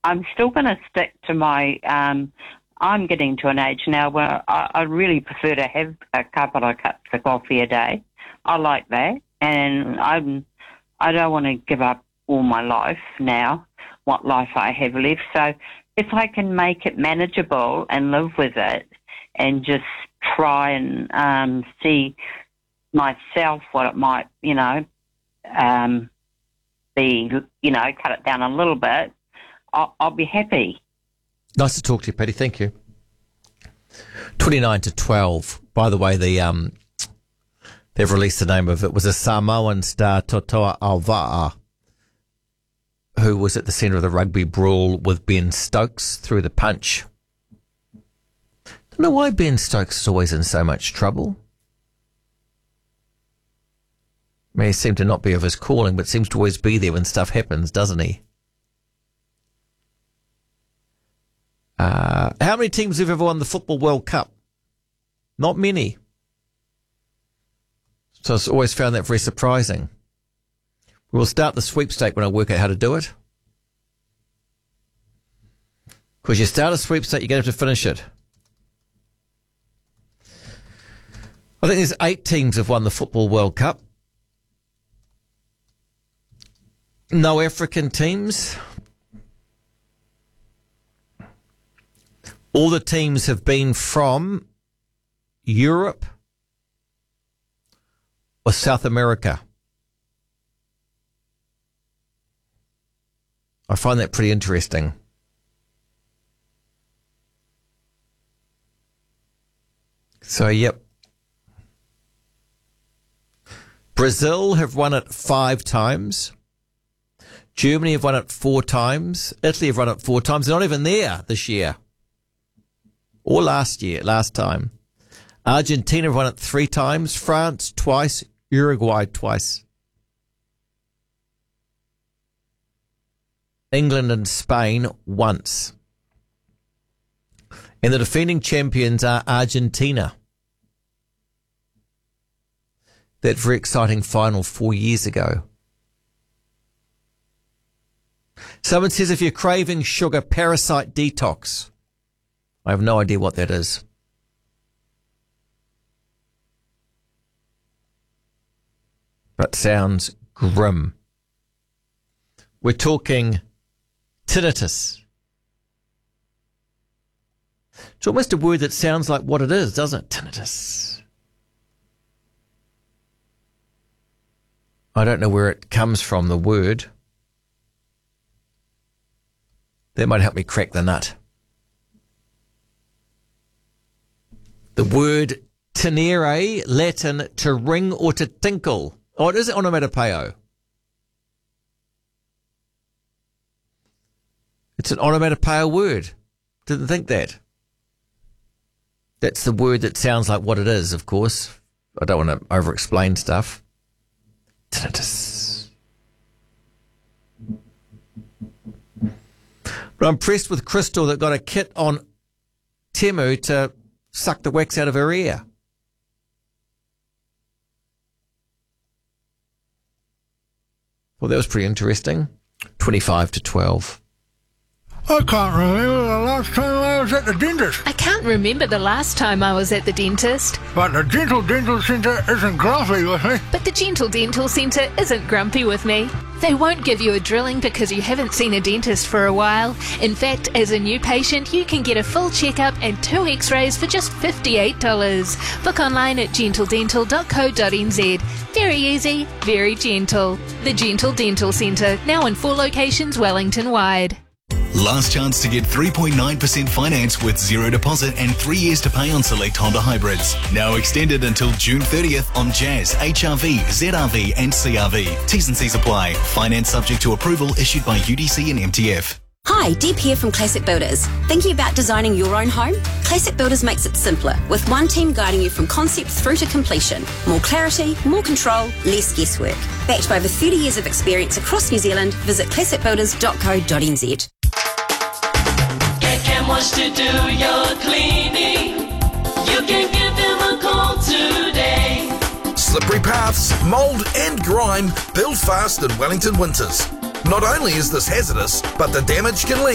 I'm still going to stick to my. I'm getting to an age now where I really prefer to have a couple of cups of coffee a day. I like that, and I don't want to give up all my life now, what life I have left. So if I can make it manageable and live with it and just try and see myself what it might, be, cut it down a little bit, I'll be happy. Nice to talk to you, Patty. Thank you. 29 to 12. By the way, they've released the name of it. Was a Samoan star, Totoa Alva'a, who was at the centre of the rugby brawl with Ben Stokes through the punch. Don't know why Ben Stokes is always in so much trouble. I mean, he seemed to not be of his calling, but seems to always be there when stuff happens, doesn't he? How many teams have ever won the Football World Cup? Not many. So I've always found that very surprising. We'll start the sweepstake when I work out how to do it. Because you start a sweepstake, you're going to have to finish it. I think there's 8 teams have won the Football World Cup. No African teams. All the teams have been from Europe or South America. I find that pretty interesting. So, yep. Brazil have won it 5 times. Germany have won it 4 times. Italy have won it 4 times. They're not even there this year. Or last time. Argentina have won it 3 times. France twice. Uruguay twice. England and Spain once. And the defending champions are Argentina. That very exciting final 4 years ago. Someone says if you're craving sugar, Parasite Detox. I have no idea what that is. But sounds grim. We're talking tinnitus. It's almost a word that sounds like what it is, doesn't it? Tinnitus. I don't know where it comes from, the word. That might help me crack the nut. The word tinere, Latin, to ring or to tinkle. Oh, it is onomatopoeia. It's an onomatopoeia word. Didn't think that. That's the word that sounds like what it is, of course. I don't want to over-explain stuff. Tinnitus. But I'm impressed with Crystal that got a kit on Temu to suck the wax out of her ear. Well, that was pretty interesting. 25 to 12. I can't remember the last time I was at the dentist. I can't remember the last time I was at the dentist. But the Gentle Dental Centre isn't grumpy with me. But the Gentle Dental Centre isn't grumpy with me. They won't give you a drilling because you haven't seen a dentist for a while. In fact, as a new patient, you can get a full checkup and 2 x-rays for just $58. Book online at gentledental.co.nz. Very easy, very gentle. The Gentle Dental Centre, now in 4 locations Wellington-wide. Last chance to get 3.9% finance with 0 deposit and 3 years to pay on select Honda hybrids. Now extended until June 30th on Jazz, HRV, ZRV and CRV. T's and C's apply. Finance subject to approval issued by UDC and MTF. Hi, Deb here from Classic Builders. Thinking about designing your own home? Classic Builders makes it simpler, with one team guiding you from concept through to completion. More clarity, more control, less guesswork. Backed by over 30 years of experience across New Zealand, visit classicbuilders.co.nz. Cam wants to do your cleaning. You can give them a call today. Slippery paths, mould and grime build fast in Wellington winters. Not only is this hazardous, but the damage can lead